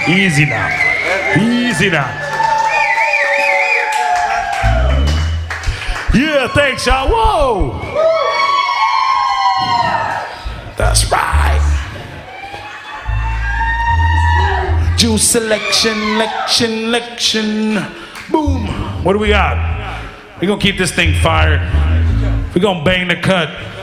Easy now. Easy now. Yeah, thanks, y'all. Whoa. That's right. Juice selection, lection. Boom. What do we got? We're gonna keep this thing fired. We're gonna bang the cut.